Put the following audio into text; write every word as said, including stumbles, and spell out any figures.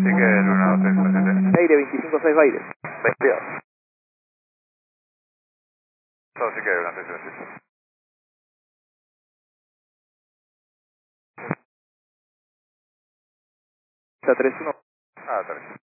Sí que es uno seis siete. Aire, veinticinco seis Baires. veintidós. Todo sí que es uno seis siete. Está tres uno. Ah, tres.